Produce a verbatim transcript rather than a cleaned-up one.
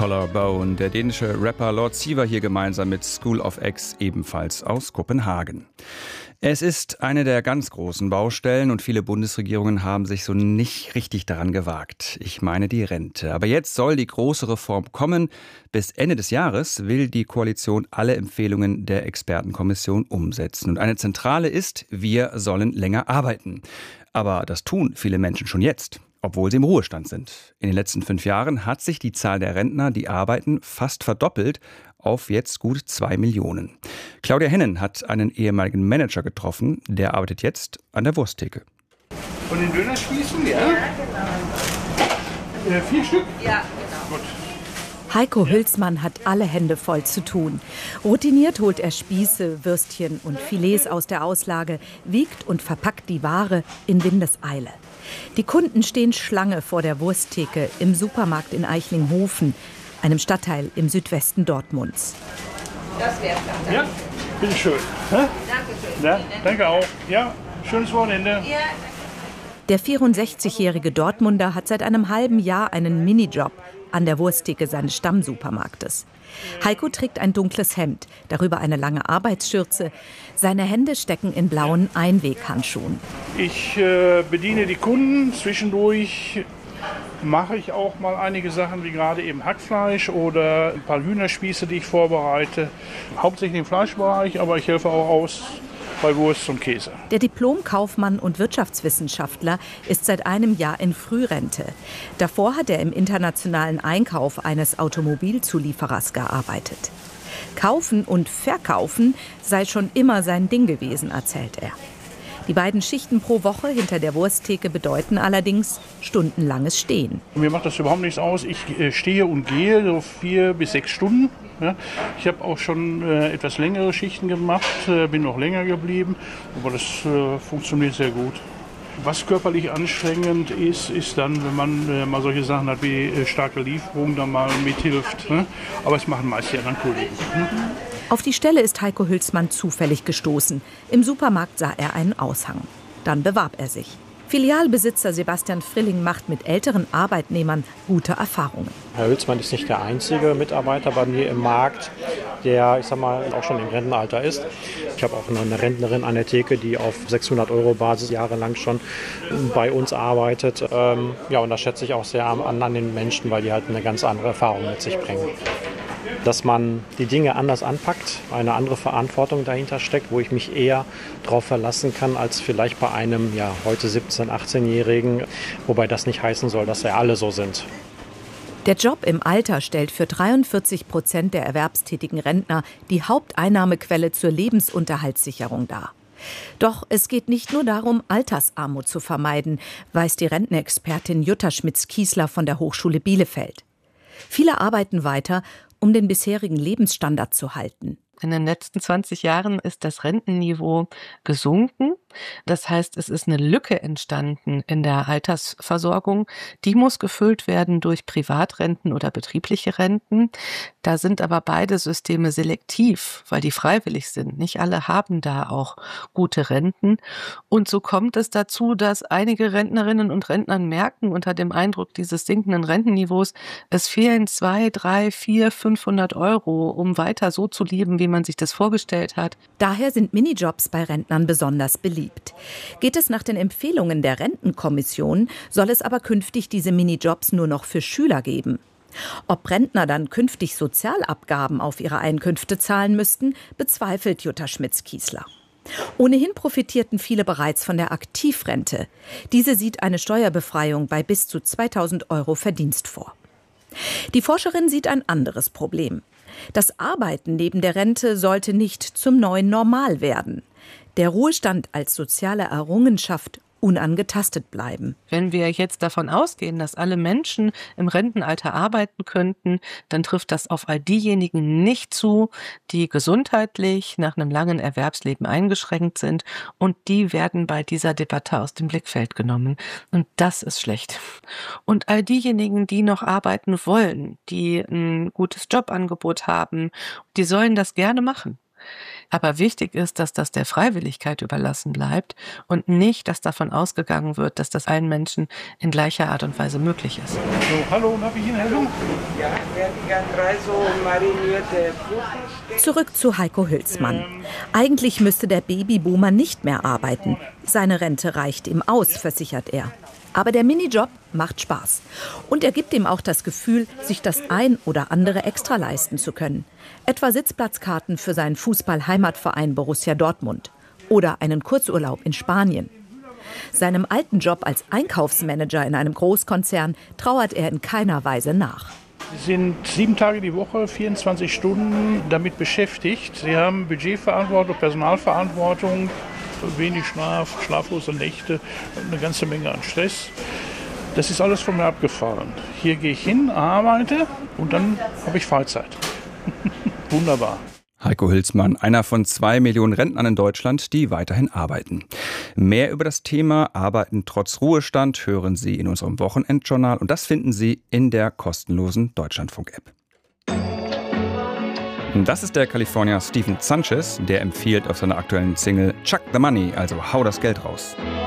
Collarbone, der dänische Rapper Lord Siver hier gemeinsam mit School of X, ebenfalls aus Kopenhagen. Es ist eine der ganz großen Baustellen und viele Bundesregierungen haben sich so nicht richtig daran gewagt. Ich meine die Rente. Aber jetzt soll die große Reform kommen. Bis Ende des Jahres will die Koalition alle Empfehlungen der Expertenkommission umsetzen. Und eine zentrale ist, wir sollen länger arbeiten. Aber das tun viele Menschen schon jetzt, obwohl sie im Ruhestand sind. In den letzten fünf Jahren hat sich die Zahl der Rentner, die arbeiten, fast verdoppelt auf jetzt gut zwei Millionen. Claudia Hennen hat einen ehemaligen Manager getroffen, der arbeitet jetzt an der Wursttheke. Von den Dönerspießen, ja? Ja, genau. Äh, vier Stück? Ja, genau. Gut. Heiko Hülsmann hat alle Hände voll zu tun. Routiniert holt er Spieße, Würstchen und Filets aus der Auslage, wiegt und verpackt die Ware in Windeseile. Die Kunden stehen Schlange vor der Wursttheke im Supermarkt in Eichlinghofen, einem Stadtteil im Südwesten Dortmunds. Das wär's dann. Ja, bitteschön. Danke schön. Ja, danke auch. Ja, schönes Wochenende. Ja. Der vierundsechzigjährige Dortmunder hat seit einem halben Jahr einen Minijob an der Wursttheke seines Stammsupermarktes. Heiko trägt ein dunkles Hemd, darüber eine lange Arbeitsschürze. Seine Hände stecken in blauen Einweghandschuhen. Ich äh, bediene die Kunden. Zwischendurch mache ich auch mal einige Sachen, wie gerade eben Hackfleisch oder ein paar Hühnerspieße, die ich vorbereite. Hauptsächlich im Fleischbereich, aber ich helfe auch aus bei Wurst und Käse. Der Diplom-Kaufmann und Wirtschaftswissenschaftler ist seit einem Jahr in Frührente. Davor hat er im internationalen Einkauf eines Automobilzulieferers gearbeitet. Kaufen und Verkaufen sei schon immer sein Ding gewesen, erzählt er. Die beiden Schichten pro Woche hinter der Wursttheke bedeuten allerdings stundenlanges Stehen. Mir macht das überhaupt nichts aus. Ich äh, stehe und gehe so vier bis sechs Stunden. Ja. Ich habe auch schon äh, etwas längere Schichten gemacht, äh, bin noch länger geblieben, aber das äh, funktioniert sehr gut. Was körperlich anstrengend ist, ist dann, wenn man äh, mal solche Sachen hat wie äh, starke Lieferungen, dann mal mithilft. Ne? Aber es machen meist die anderen Kollegen. Ne? Auf die Stelle ist Heiko Hülsmann zufällig gestoßen. Im Supermarkt sah er einen Aushang. Dann bewarb er sich. Filialbesitzer Sebastian Frilling macht mit älteren Arbeitnehmern gute Erfahrungen. Herr Hülsmann ist nicht der einzige Mitarbeiter bei mir im Markt, der, ich sag mal, auch schon im Rentenalter ist. Ich habe auch eine Rentnerin an der Theke, die auf sechshundert Euro Basis jahrelang schon bei uns arbeitet. Ähm, ja, und das schätze ich auch sehr an, an den Menschen, weil die halt eine ganz andere Erfahrung mit sich bringen. Dass man die Dinge anders anpackt, eine andere Verantwortung dahinter steckt, wo ich mich eher darauf verlassen kann, als vielleicht bei einem ja, heute siebzehn-, achtzehnjährigen, wobei das nicht heißen soll, dass ja alle so sind. Der Job im Alter stellt für dreiundvierzig Prozent der erwerbstätigen Rentner die Haupteinnahmequelle zur Lebensunterhaltssicherung dar. Doch es geht nicht nur darum, Altersarmut zu vermeiden, weiß die Rentenexpertin Jutta Schmitz-Kiesler von der Hochschule Bielefeld. Viele arbeiten weiter, um den bisherigen Lebensstandard zu halten. In den letzten zwanzig Jahren ist das Rentenniveau gesunken. Das heißt, es ist eine Lücke entstanden in der Altersversorgung. Die muss gefüllt werden durch Privatrenten oder betriebliche Renten. Da sind aber beide Systeme selektiv, weil die freiwillig sind. Nicht alle haben da auch gute Renten. Und so kommt es dazu, dass einige Rentnerinnen und Rentner merken unter dem Eindruck dieses sinkenden Rentenniveaus, es fehlen zwei, drei, vier, fünfhundert Euro, um weiter so zu leben, wie man sich das vorgestellt hat. Daher sind Minijobs bei Rentnern besonders beliebt. Geht es nach den Empfehlungen der Rentenkommission, soll es aber künftig diese Minijobs nur noch für Schüler geben. Ob Rentner dann künftig Sozialabgaben auf ihre Einkünfte zahlen müssten, bezweifelt Jutta Schmitz-Kiesler. Ohnehin profitierten viele bereits von der Aktivrente. Diese sieht eine Steuerbefreiung bei bis zu zweitausend Euro Verdienst vor. Die Forscherin sieht ein anderes Problem. Das Arbeiten neben der Rente sollte nicht zum neuen Normal werden. Der Ruhestand als soziale Errungenschaft unangetastet bleiben. Wenn wir jetzt davon ausgehen, dass alle Menschen im Rentenalter arbeiten könnten, dann trifft das auf all diejenigen nicht zu, die gesundheitlich nach einem langen Erwerbsleben eingeschränkt sind, und die werden bei dieser Debatte aus dem Blickfeld genommen. Und das ist schlecht. Und all diejenigen, die noch arbeiten wollen, die ein gutes Jobangebot haben, die sollen das gerne machen. Aber wichtig ist, dass das der Freiwilligkeit überlassen bleibt und nicht, dass davon ausgegangen wird, dass das allen Menschen in gleicher Art und Weise möglich ist. So, hallo, darf ich Ihnen helfen? Ja, hätte ich gern drei so marinierte Puppen. Zurück zu Heiko Hülsmann. Eigentlich müsste der Babyboomer nicht mehr arbeiten. Seine Rente reicht ihm aus, versichert er. Aber der Minijob macht Spaß. Und er gibt ihm auch das Gefühl, sich das ein oder andere extra leisten zu können. Etwa Sitzplatzkarten für seinen Fußball-Heimatverein Borussia Dortmund. Oder einen Kurzurlaub in Spanien. Seinem alten Job als Einkaufsmanager in einem Großkonzern trauert er in keiner Weise nach. Sie sind sieben Tage die Woche, vierundzwanzig Stunden damit beschäftigt. Sie haben Budgetverantwortung, Personalverantwortung, wenig Schlaf, schlaflose Nächte, eine ganze Menge an Stress. Das ist alles von mir abgefahren. Hier gehe ich hin, arbeite und dann habe ich Freizeit. Wunderbar. Heiko Hülsmann, einer von zwei Millionen Rentnern in Deutschland, die weiterhin arbeiten. Mehr über das Thema Arbeiten trotz Ruhestand hören Sie in unserem Wochenendjournal und das finden Sie in der kostenlosen Deutschlandfunk-App. Das ist der Kalifornier Stephen Sanchez, der empfiehlt auf seiner aktuellen Single Chuck the Money, also hau das Geld raus.